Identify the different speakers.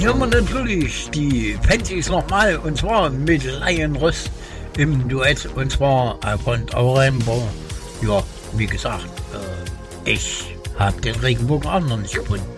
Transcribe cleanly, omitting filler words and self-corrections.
Speaker 1: hören wir natürlich die Fancies nochmal, und zwar mit Lion Ross im Duett, und zwar von Rainbow. Ja, wie gesagt, ich habe den Regenbogen auch noch nicht gefunden.